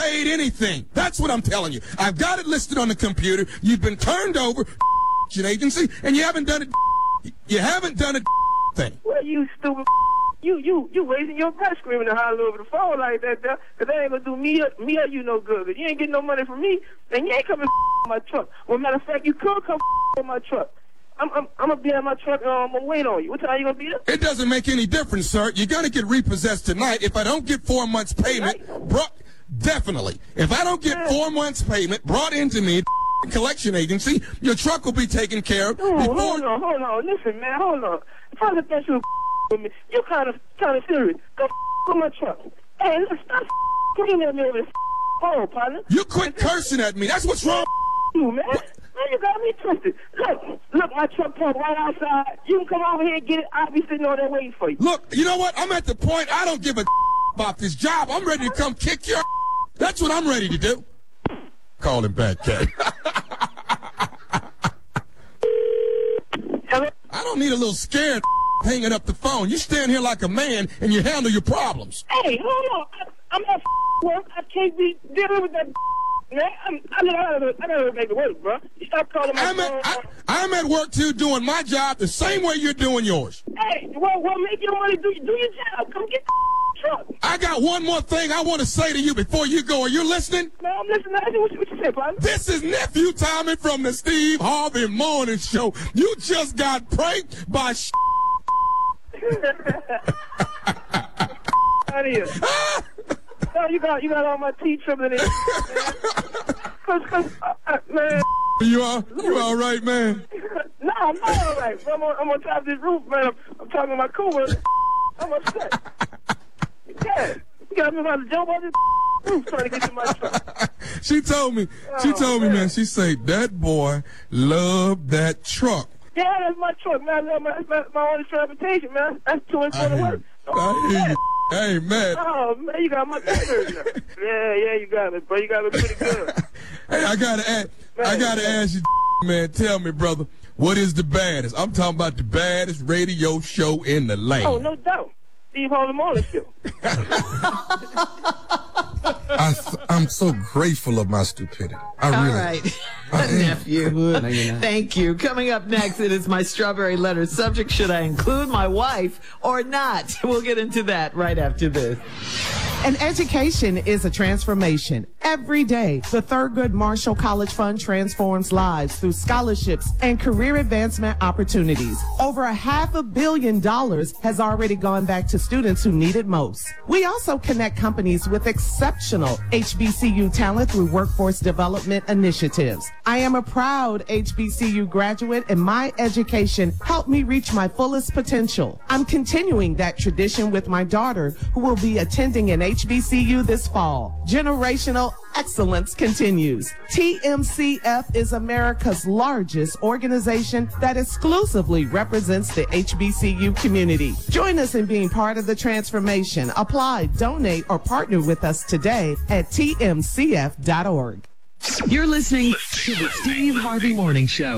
paid anything. That's what I'm telling you. I've got it listed on the computer. You've been turned over an agency, and you haven't done it. You haven't done a thing. Well, you stupid. You wasting your breath screaming and hollering over the phone like that, because that ain't gonna do me or you no good. Cause you ain't getting no money from me, and you ain't coming my truck. Well, matter of fact, you could come in my truck. I'm gonna be at my truck and I'm gonna wait on you. What time you gonna be there? It doesn't make any difference, sir. You're gonna get repossessed tonight. If I don't get 4 months payment, definitely. If I don't get 4 months payment brought into me, collection agency, your truck will be taken care of. Hold on. Listen, man, hold on. If I look at you with me, you kind of serious. Go with my truck. Hey, look, stop screaming at me over this phone, partner. You quit cursing at me. That's what's wrong. You, man. Man, you got me twisted. Look, my truck parked right outside. You can come over here and get it. I'll be sitting over there waiting for you. Look, you know what? I'm at the point I don't give a about this job. I'm ready to come kick your That's what I'm ready to do. Call him back, Kay. Hello? I don't need a little scared hanging up the phone. You stand here like a man and you handle your problems. Hey, hold on. I'm at work. I can't be dealing with that. Man, I gotta make it work, bro. You stop calling my phone. I'm at work, too, doing my job the same way you're doing yours. Hey, well, make your money, do your job. Come get the truck. I got one more thing I want to say to you before you go. Are you listening? No, I'm listening. What you say, partner? This is Nephew Tommy from the Steve Harvey Morning Show. You just got pranked by Out of here. No, you got all my teeth trembling in. Man. You all right, man? No, I'm not all right. I'm on top of this roof, man. I'm talking to my coworker. I'm upset. Yeah, you got me about to jump on this roof trying to get to my truck. She told me, man. She said, that boy loved that truck. Yeah, that's my truck, man. That's my only transportation, man. That's too much for the work. I hear you. Hey, man. Oh, man, you got my nerves. Yeah, you got it, bro. You got it pretty good. Hey, I gotta ask you, man. Tell me, brother, what is the baddest? I'm talking about the baddest radio show in the land. Oh, no doubt. Steve Harvey Morning Show. I'm so grateful of my stupidity. All right. Nephew. Thank you. Coming up next, it is my strawberry letter subject. Should I include my wife or not? We'll get into that right after this. An education is a transformation. Every day, the Thurgood Marshall College Fund transforms lives through scholarships and career advancement opportunities. Over $500 million has already gone back to students who need it most. We also connect companies with exceptional HBCU talent through workforce development initiatives. I am a proud HBCU graduate, and my education helped me reach my fullest potential. I'm continuing that tradition with my daughter, who will be attending an HBCU this fall. Generational excellence continues. TMCF is America's largest organization that exclusively represents the HBCU community. Join us in being part of the transformation. Apply, donate, or partner with us today at tmcf.org. You're listening to the Steve Harvey Morning Show.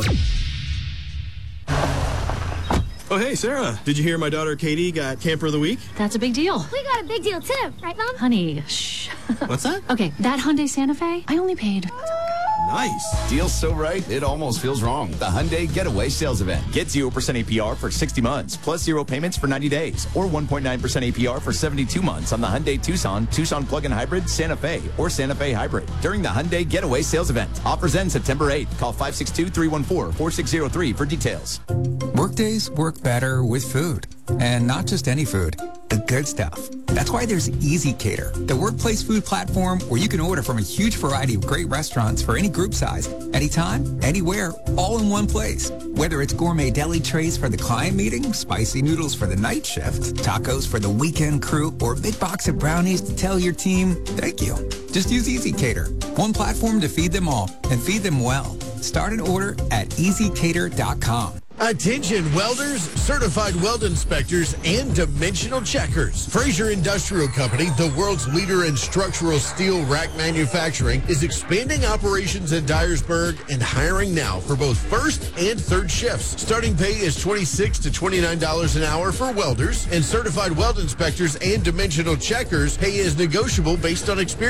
Oh, hey, Sarah. Did you hear my daughter Katie got Camper of the Week? That's a big deal. We got a big deal, too. Right, Mom? Honey, shh. What's that? Okay, that Hyundai Santa Fe, I only paid... Nice. Deal's so right, it almost feels wrong. The Hyundai Getaway Sales Event. Get 0% APR for 60 months, plus 0 payments for 90 days, or 1.9% APR for 72 months on the Hyundai Tucson, Tucson Plug-in Hybrid, Santa Fe, or Santa Fe Hybrid during the Hyundai Getaway Sales Event. Offers end September 8th. Call 562-314-4603 for details. Workdays work better with food. And not just any food, the good stuff. That's why there's Easy Cater, the workplace food platform where you can order from a huge variety of great restaurants for any group size, anytime, anywhere, all in one place. Whether it's gourmet deli trays for the client meeting, spicy noodles for the night shift, tacos for the weekend crew, or a big box of brownies to tell your team, thank you. Just use Easy Cater, one platform to feed them all and feed them well. Start an order at easycater.com. Attention welders, certified weld inspectors, and dimensional checkers. Fraser Industrial Company, the world's leader in structural steel rack manufacturing, is expanding operations in Dyersburg and hiring now for both first and third shifts. Starting pay is $26 to $29 an hour for welders, and certified weld inspectors and dimensional checkers pay is negotiable based on experience.